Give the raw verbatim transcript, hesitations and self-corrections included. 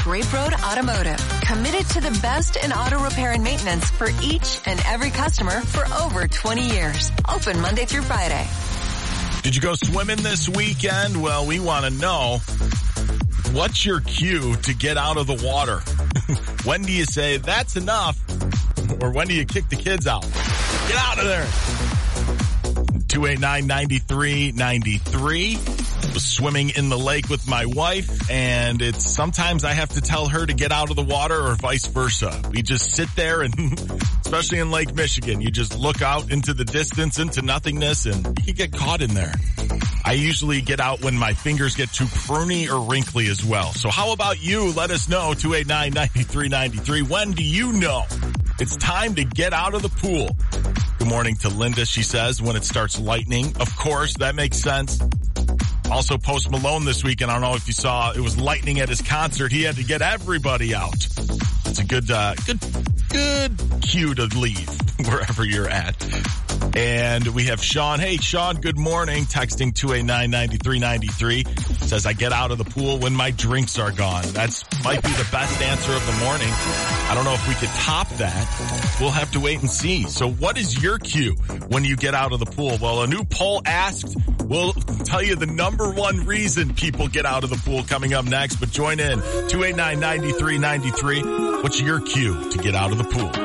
Grape Road Automotive, committed to the best in auto repair and maintenance for each and every customer for over twenty years. Open Monday through Friday. Did you go swimming this weekend? Well, we want to know, what's your cue to get out of the water? When do you say, that's enough? Or when do you kick the kids out? Get out of there. two eight nine, nine three nine three. Was swimming in the lake with my wife, and it's sometimes I have to tell her to get out of the water or vice versa. We just sit there, and especially in Lake Michigan, you just look out into the distance, into nothingness, and you get caught in there. I usually get out when my fingers get too pruny or wrinkly as well. So how about you? Let us know. two eight nine, nine three nine three. When do you know it's time to get out of the pool? Good morning to Linda. She says when it starts lightning. Of course, that makes sense. Also, Post Malone this weekend. I don't know if you saw, it was lightning at his concert. He had to get everybody out. It's a good, uh, good, good cue to leave wherever you're at. And we have Sean. Hey, Sean, good morning. Texting two eight nine, nine three nine three. Says, I get out of the pool when my drinks are gone. That's might be the best answer of the morning. I don't know if we could top that. We'll have to wait and see. So what is your cue when you get out of the pool? Well, a new poll asked. We'll tell you the number one reason people get out of the pool coming up next. But join in. two eight nine, nine three nine three. What's your cue to get out of the pool?